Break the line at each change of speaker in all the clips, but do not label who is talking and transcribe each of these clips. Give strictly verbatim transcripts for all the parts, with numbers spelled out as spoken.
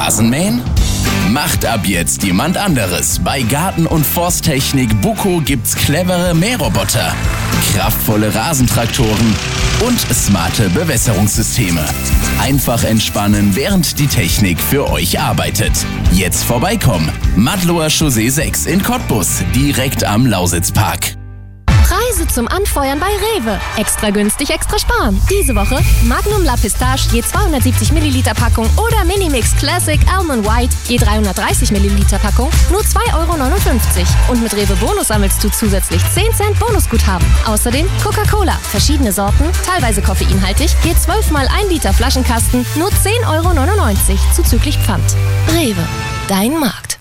Rasenmähen? Macht ab jetzt jemand anderes. Bei Garten- und Forsttechnik Buco gibt's clevere Mähroboter, kraftvolle Rasentraktoren und smarte Bewässerungssysteme. Einfach entspannen, während die Technik für euch arbeitet. Jetzt vorbeikommen. Madloer Chaussee sechs in Cottbus, direkt am Lausitzpark.
Preise zum Anfeuern bei Rewe. Extra günstig, extra sparen. Diese Woche Magnum La Pistache je zweihundertsiebzig Milliliter Packung oder Minimix Classic Almond White je dreihundertdreißig Milliliter Packung nur zwei Euro neunundfünfzig. Und mit Rewe Bonus sammelst du zusätzlich zehn Cent Bonusguthaben. Außerdem Coca-Cola, verschiedene Sorten, teilweise koffeinhaltig, je zwölf mal ein Liter Flaschenkasten nur zehn Euro neunundneunzig zuzüglich Pfand. Rewe, dein Markt.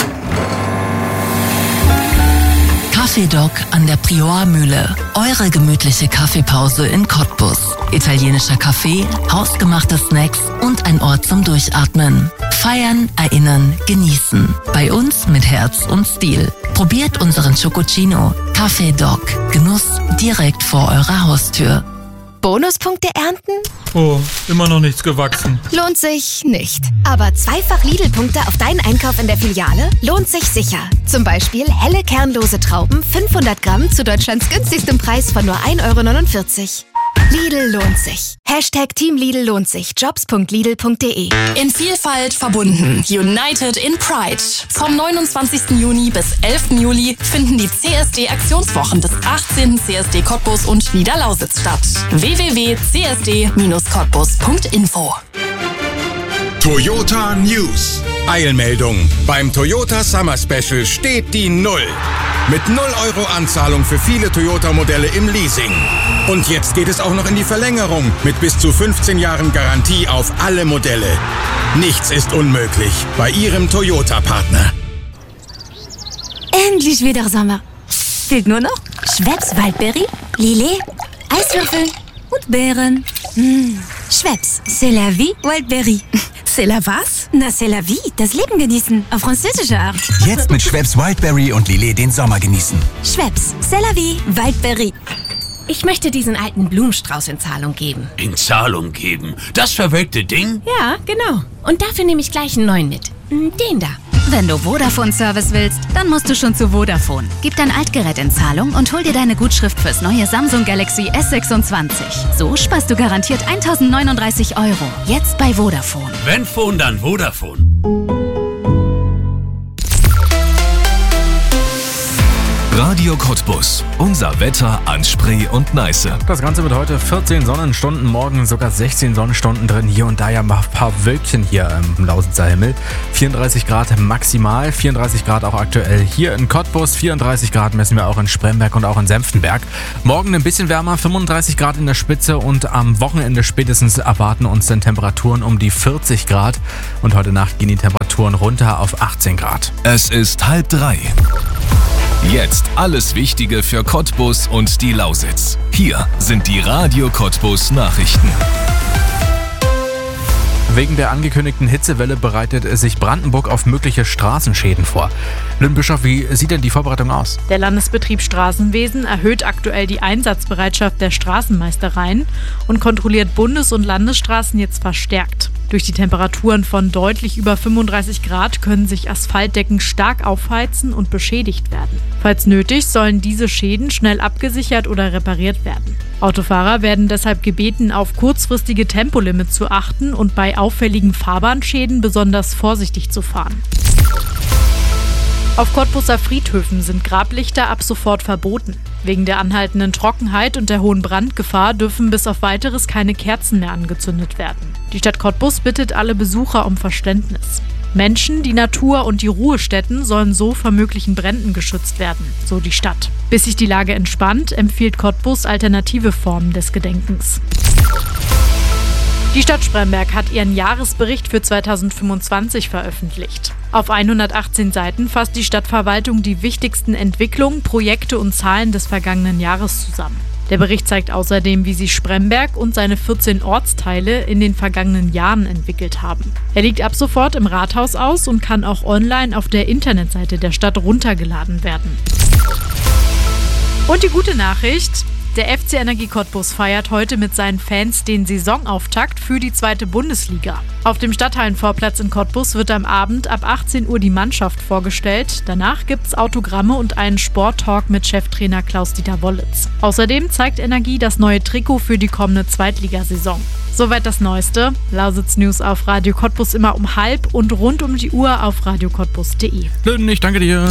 Kaffeedoc an der Priormühle. Eure gemütliche Kaffeepause in Cottbus. Italienischer Kaffee, hausgemachte Snacks und ein Ort zum Durchatmen. Feiern, erinnern, genießen. Bei uns mit Herz und Stil. Probiert unseren Chococino. Kaffeedoc. Genuss direkt vor eurer Haustür.
Bonuspunkte ernten?
Oh, immer noch nichts gewachsen.
Lohnt sich nicht. Aber zweifach Lidl-Punkte auf deinen Einkauf in der Filiale lohnt sich sicher. Zum Beispiel helle kernlose Trauben, fünfhundert Gramm zu Deutschlands günstigstem Preis von nur ein Euro neunundvierzig. Lidl lohnt sich. Hashtag Team Lidl lohnt sich. Jobs punkt lidl punkt de.
In Vielfalt verbunden. United in Pride. Vom neunundzwanzigsten Juni bis elften Juli finden die C S D-Aktionswochen des achtzehnten C S D Cottbus und Niederlausitz statt. w w w punkt c s d bindestrich cottbus punkt info.
Toyota News. Eilmeldung. Beim Toyota Summer Special steht die Null. Mit null Euro Anzahlung für viele Toyota-Modelle im Leasing. Und jetzt geht es auch noch in die Verlängerung mit bis zu fünfzehn Jahren Garantie auf alle Modelle. Nichts ist unmöglich bei Ihrem Toyota-Partner.
Endlich wieder Sommer. Fehlt nur noch Schweppes Waldberry, Lillet, Eiswürfel und Beeren. Mmh. Schweppes, c'est la vie, Wildberry.
C'est la was?
Na, c'est la vie, das Leben genießen, auf französische Art.
Jetzt mit Schweppes Wildberry und Lillet den Sommer genießen.
Schweppes, c'est la vie, Wildberry.
Ich möchte diesen alten Blumenstrauß in Zahlung geben.
In Zahlung geben? Das verwelkte Ding?
Ja, genau. Und dafür nehme ich gleich einen neuen mit. Den da.
Wenn du Vodafone-Service willst, dann musst du schon zu Vodafone. Gib dein Altgerät in Zahlung und hol dir deine Gutschrift fürs neue Samsung Galaxy S sechsundzwanzig. So sparst du garantiert eintausendneununddreißig Euro. Jetzt bei Vodafone.
Wenn Phone, dann Vodafone.
Radio Cottbus. Unser Wetter an Spree und Neiße.
Das Ganze wird heute vierzehn Sonnenstunden, morgen sogar sechzehn Sonnenstunden drin. Hier und da ja mal ein paar Wölkchen hier im Lausitzer Himmel. vierunddreißig Grad maximal, vierunddreißig Grad auch aktuell hier in Cottbus. vierunddreißig Grad messen wir auch in Spremberg und auch in Senftenberg. Morgen ein bisschen wärmer, fünfunddreißig Grad in der Spitze und am Wochenende spätestens erwarten uns dann Temperaturen um die vierzig Grad. Und heute Nacht gehen die Temperaturen runter auf achtzehn Grad.
Es ist halb drei. Jetzt alles Wichtige für Cottbus und die Lausitz. Hier sind die Radio Cottbus Nachrichten.
Wegen der angekündigten Hitzewelle bereitet sich Brandenburg auf mögliche Straßenschäden vor. Lynn Bischof, wie sieht denn die Vorbereitung aus?
Der Landesbetrieb Straßenwesen erhöht aktuell die Einsatzbereitschaft der Straßenmeistereien und kontrolliert Bundes- und Landesstraßen jetzt verstärkt. Durch die Temperaturen von deutlich über fünfunddreißig Grad können sich Asphaltdecken stark aufheizen und beschädigt werden. Falls nötig, sollen diese Schäden schnell abgesichert oder repariert werden. Autofahrer werden deshalb gebeten, auf kurzfristige Tempolimits zu achten und bei auffälligen Fahrbahnschäden besonders vorsichtig zu fahren. Auf Cottbuser Friedhöfen sind Grablichter ab sofort verboten. Wegen der anhaltenden Trockenheit und der hohen Brandgefahr dürfen bis auf Weiteres keine Kerzen mehr angezündet werden. Die Stadt Cottbus bittet alle Besucher um Verständnis. Menschen, die Natur und die Ruhestätten sollen so vor möglichen Bränden geschützt werden, so die Stadt. Bis sich die Lage entspannt, empfiehlt Cottbus alternative Formen des Gedenkens. Die Stadt Spremberg hat ihren Jahresbericht für zweitausendfünfundzwanzig veröffentlicht. Auf hundertachtzehn Seiten fasst die Stadtverwaltung die wichtigsten Entwicklungen, Projekte und Zahlen des vergangenen Jahres zusammen. Der Bericht zeigt außerdem, wie sich Spremberg und seine vierzehn Ortsteile in den vergangenen Jahren entwickelt haben. Er liegt ab sofort im Rathaus aus und kann auch online auf der Internetseite der Stadt runtergeladen werden. Und die gute Nachricht: Der F C Energie Cottbus feiert heute mit seinen Fans den Saisonauftakt für die zweite Bundesliga. Auf dem Stadthallenvorplatz in Cottbus wird am Abend ab achtzehn Uhr die Mannschaft vorgestellt. Danach gibt's Autogramme und einen Sporttalk mit Cheftrainer Klaus-Dieter Wollitz. Außerdem zeigt Energie das neue Trikot für die kommende Zweitligasaison. Soweit das Neueste. Lausitz News auf Radio Cottbus immer um halb und rund um die Uhr auf radio cottbus punkt de.
Lynn, ich danke dir.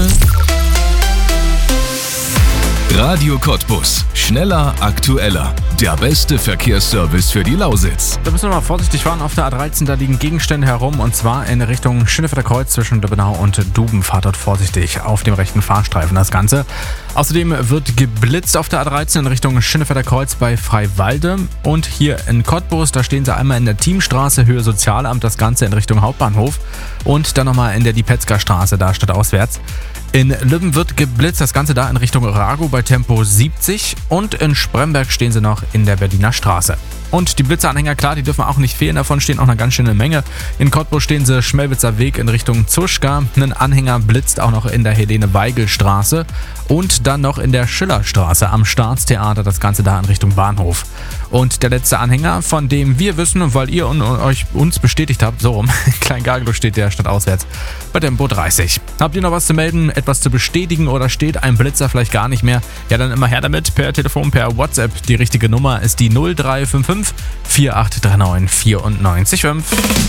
Radio Cottbus. Schneller, aktueller. Der beste Verkehrsservice für die Lausitz.
Da müssen wir mal vorsichtig fahren. Auf der A dreizehn, da liegen Gegenstände herum und zwar in Richtung Schönefelder Kreuz zwischen Döbenau und Duben. Fahrt dort vorsichtig auf dem rechten Fahrstreifen das Ganze. Außerdem wird geblitzt auf der A dreizehn in Richtung Schönefelder Kreuz bei Freiwalde. Und hier in Cottbus, da stehen sie einmal in der Teamstraße Höhe Sozialamt, das Ganze in Richtung Hauptbahnhof. Und dann nochmal in der Diepetzger Straße, da stadtauswärts. In Lübben wird geblitzt, das Ganze da in Richtung Rago bei Tempo siebzig und in Spremberg stehen sie noch in der Berliner Straße. Und die Blitzeranhänger, klar, die dürfen auch nicht fehlen, davon stehen auch eine ganz schöne Menge. In Cottbus stehen sie Schmelwitzer Weg in Richtung Zuschka, ein Anhänger blitzt auch noch in der Helene-Weigel-Straße und dann noch in der Schillerstraße am Staatstheater, das Ganze da in Richtung Bahnhof. Und der letzte Anhänger, von dem wir wissen, weil ihr und euch uns bestätigt habt, so rum, Kleingargelow steht der stadtauswärts bei Tempo dreißig. Habt ihr noch was zu melden, etwas zu bestätigen oder steht ein Blitzer vielleicht gar nicht mehr? Ja, dann immer her damit, per Telefon, per WhatsApp. Die richtige Nummer ist die null drei fünf fünf vier acht drei neun vier neun fünf.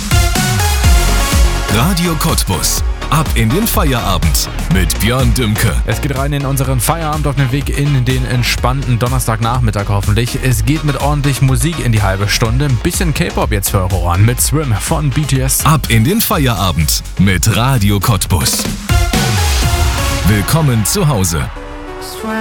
Radio Cottbus. Ab in den Feierabend mit Björn Dümke.
Es geht rein in unseren Feierabend auf den Weg in den entspannten Donnerstagnachmittag hoffentlich. Es geht mit ordentlich Musik in die halbe Stunde. Ein bisschen K-Pop jetzt für eure Ohren mit Swim von B T S.
Ab in den Feierabend mit Radio Cottbus. Willkommen zu Hause.